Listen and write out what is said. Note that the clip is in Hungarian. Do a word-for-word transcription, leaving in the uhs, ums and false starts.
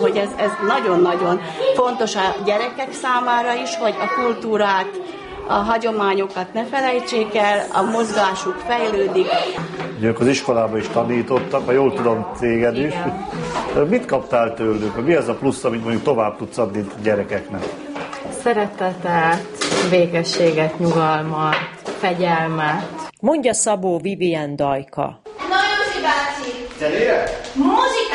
Hogy ez, ez nagyon-nagyon fontos a gyerekek számára is, hogy a kultúrát, a hagyományokat ne felejtsék el, a mozgásuk fejlődik. Ők az iskolában is tanítottak, ha jól tudom téged is. Igen. Mit kaptál tőlük? Mi az a plusz, amit mondjuk tovább tudsz adni gyerekeknek? Szeretetet, békességet, nyugalmat, fegyelmet. Mondja Szabó Vivien Dajka. Na Józsi bácsi! Muzsikát!